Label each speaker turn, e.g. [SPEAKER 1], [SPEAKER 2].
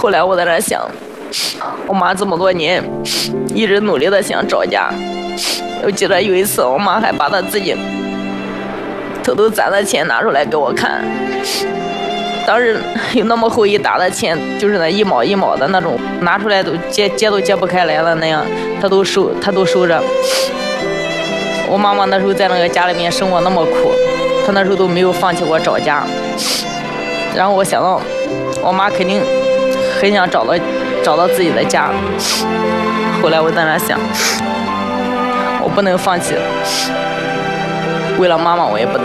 [SPEAKER 1] 后来我在那想，我妈这么多年一直努力的想找家。我记得有一次，我妈还把她自己偷偷攒的钱拿出来给我看，当时有那么厚一沓的钱，就是那一毛一毛的那种，拿出来都揭都揭不开来了那样，她都收着。我妈妈那时候在那个家里面生活那么苦，她那时候都没有放弃过找家。然后我想到，我妈肯定很想找到自己的家。后来我在那想，我不能放弃，为了妈妈我也不能。